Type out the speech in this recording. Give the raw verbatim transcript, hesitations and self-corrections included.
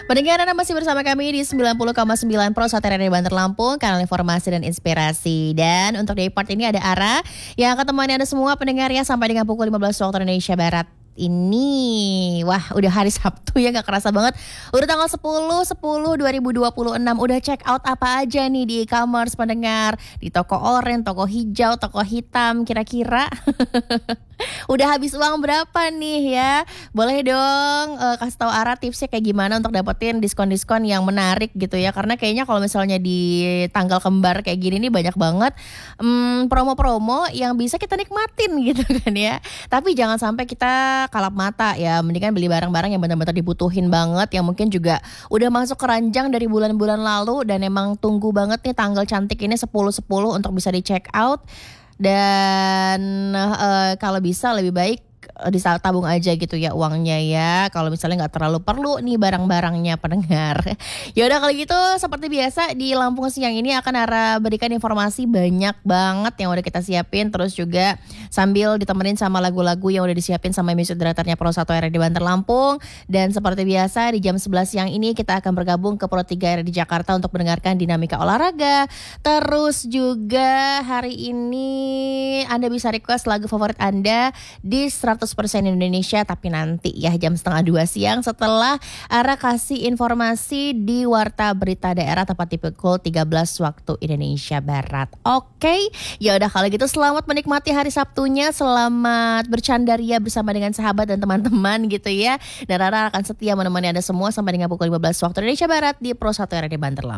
Pendengar Anda masih bersama kami di sembilan puluh koma sembilan Pro Satu R R D Banter Lampung, kanal informasi dan inspirasi. Dan untuk day part ini ada Ara yang akan temani Anda semua pendengar ya sampai dengan pukul lima belas waktu Indonesia Barat. Ini wah udah hari Sabtu ya, gak kerasa banget. Udah tanggal sepuluh sepuluh dua ribu dua puluh enam. Udah check out apa aja nih di e-commerce pendengar, di toko oranye, toko hijau, toko hitam kira-kira. Udah habis uang berapa nih ya? Boleh dong uh, kasih tahu Ara tipsnya kayak gimana untuk dapetin diskon-diskon yang menarik gitu ya. Karena kayaknya kalau misalnya di tanggal kembar kayak gini nih banyak banget um, promo-promo yang bisa kita nikmatin gitu kan ya. Tapi jangan sampai kita kalap mata ya. Mendingan beli barang-barang yang benar-benar dibutuhin banget, yang mungkin juga udah masuk keranjang dari bulan-bulan lalu dan emang tunggu banget nih tanggal cantik ini sepuluh sepuluh untuk bisa di check out. Dan uh, kalau bisa lebih baik ditabung aja gitu ya uangnya ya, kalau misalnya nggak terlalu perlu nih barang-barangnya pendengar. Ya udah kalau gitu seperti biasa di Lampung Siang ini akan Ara berikan informasi banyak banget yang udah kita siapin, terus juga sambil ditemenin sama lagu-lagu yang udah disiapin sama music directornya Pro Satu R R D Banter Lampung. Dan seperti biasa di jam sebelas siang ini kita akan bergabung ke Pro tiga R R D Jakarta untuk mendengarkan dinamika olahraga. Terus juga hari ini Anda bisa request lagu favorit Anda di seratus persen Indonesia, tapi nanti ya jam setengah dua siang setelah Ara kasih informasi di Warta Berita Daerah tepat di pukul tiga belas waktu Indonesia Barat. Oke, ya udah kalau gitu selamat menikmati hari Sabtunya, selamat bercandaria bersama dengan sahabat dan teman-teman gitu ya. Dan Ara akan setia menemani Anda semua sampai dengan pukul lima belas waktu Indonesia Barat di Pro Satu R R D Banter Lampung.